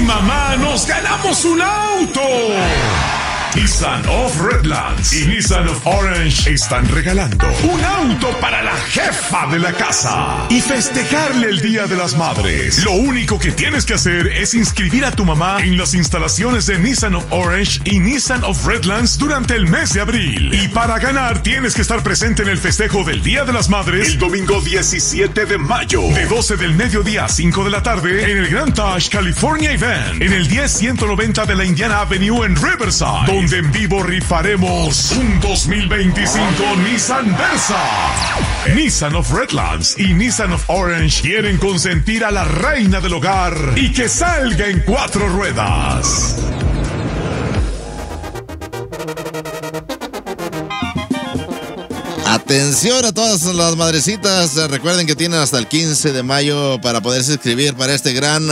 mamá nos ganamos un auto. Nissan of Redlands y Nissan of Orange están regalando un auto para la jefa de la casa y festejarle el Día de las Madres. Lo único que tienes que hacer es inscribir a tu mamá en las instalaciones de Nissan of Orange y Nissan of Redlands durante el mes de abril. Y para ganar tienes que estar presente en el festejo del Día de las Madres el domingo 17 de mayo, de 12 del mediodía a 5 de la tarde, en el Grand Taj California Event, en el 10190 de la Indiana Avenue en Riverside, donde en vivo rifaremos un 2025 Nissan Versa. Nissan of Redlands y Nissan of Orange quieren consentir a la reina del hogar y que salga en 4 ruedas. Atención a todas las madrecitas. Recuerden que tienen hasta el 15 de mayo para poderse inscribir para este gran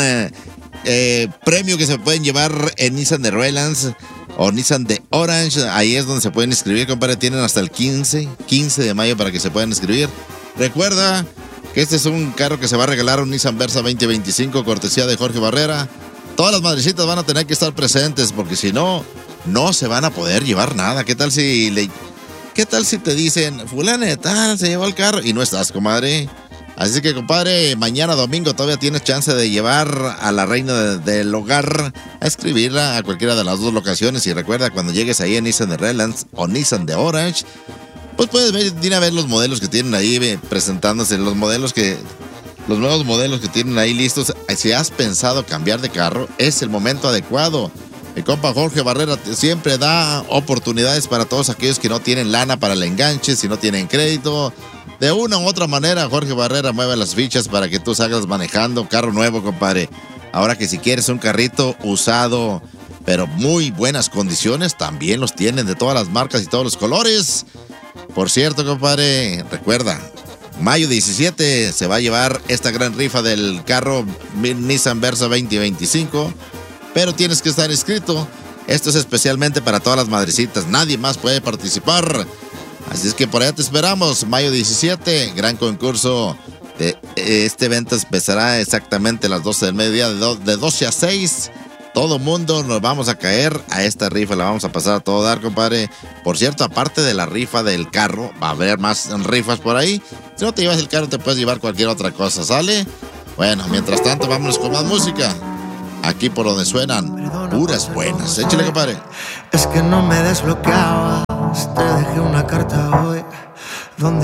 premio que se pueden llevar en Nissan de Redlands o Nissan de Orange. Ahí es donde se pueden inscribir, compadre. Tienen hasta el 15 de mayo para que se puedan inscribir. Recuerda que este es un carro que se va a regalar, un Nissan Versa 2025, cortesía de Jorge Barrera. Todas las madrecitas van a tener que estar presentes, porque si no, no se van a poder llevar nada. ¿Qué tal si te dicen, fulana de tal se llevó el carro y no estás, comadre? Así que, compadre, mañana domingo todavía tienes chance de llevar a la reina del hogar a escribirla a cualquiera de las dos locaciones. Y recuerda, cuando llegues ahí en Nissan de Redlands o Nissan de Orange, pues puedes ir a ver los modelos que tienen ahí presentándose, los nuevos modelos que tienen ahí listos. Si has pensado cambiar de carro, es el momento adecuado. Mi compa Jorge Barrera siempre da oportunidades para todos aquellos que no tienen lana para el enganche, si no tienen crédito. De una u otra manera, Jorge Barrera mueve las fichas para que tú salgas manejando carro nuevo, compadre. Ahora que si quieres un carrito usado, pero muy buenas condiciones, también los tienen de todas las marcas y todos los colores. Por cierto, compadre, recuerda, mayo 17 se va a llevar esta gran rifa del carro Nissan Versa 2025, pero tienes que estar inscrito. Esto es especialmente para todas las madrecitas, nadie más puede participar. Así es que por allá te esperamos, mayo 17, gran concurso. Este evento empezará exactamente a las 12 del mediodía, de 12 a 6. Todo mundo nos vamos a caer a esta rifa, la vamos a pasar a todo dar, compadre. Por cierto, aparte de la rifa del carro, va a haber más rifas por ahí. Si no te llevas el carro, te puedes llevar cualquier otra cosa, ¿sale? Bueno, mientras tanto, vámonos con más música. Aquí por donde suenan puras buenas. Échale, compadre. Es que no me desbloqueabas, te dejé una carta hoy donde